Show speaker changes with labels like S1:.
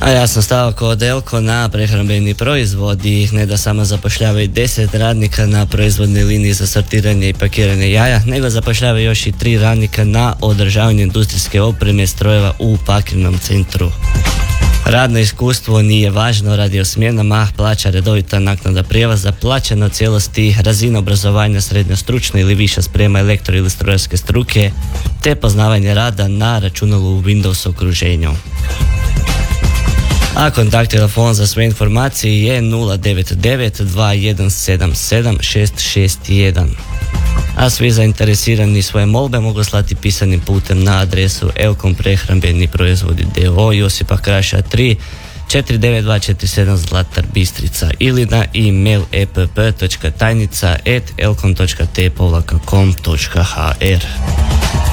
S1: A ja sam stao kod Elkona, prehrambeni proizvodi, ne da samo zapošljavaju 10 radnika na proizvodnoj liniji za sortiranje i pakiranje jaja, nego zapošljavaju još i 3 radnika na održavanju industrijske opreme strojeva u pakirnom centru. Radno iskustvo nije važno, radi o smjenama, plaća redovita naknada prijevoza, plaćena cijelosti, razina obrazovanja srednja stručna ili viša sprema elektro ili strojarske struke, te poznavanje rada na računalu u Windows okruženju. A kontakt telefon za sve informacije je 099 2177 661. A svi zainteresirani svoje molbe mogu slati pisanim putem na adresu Elkon prehrambeni proizvodi d.o. Josipa Kraša 3 49247 Zlatar Bistrica ili na e-mail epp.tajnica@elkon.t-com.hr.